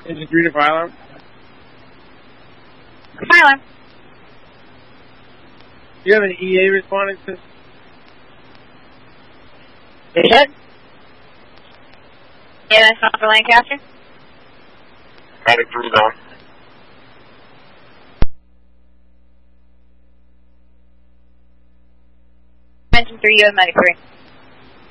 Engine 3 to fire alarm. Fire alarm. Do you have an EA responding to? You should. Yeah, that's not for Lancaster. Medic 3 down. Engine 3, you have Medic 3.